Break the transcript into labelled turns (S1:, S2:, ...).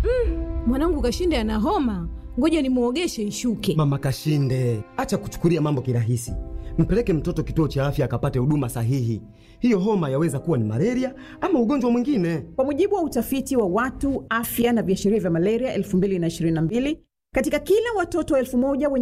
S1: Mwanangu Kashinde ana homa. Ngoja nimuogeshe ishuke.
S2: Mama Kashinde, acha kuchukulia mambo kirahisi. Mpeleke mtoto kituo cha afya akapate huduma sahihi. Hiyo homa yaweza kuwa ni malaria ama ugonjwa mwingine.
S3: Kwa mujibu wa utafiti wa watu afya na viashiria vya malaria 2022, katika kila watoto 1000 wenye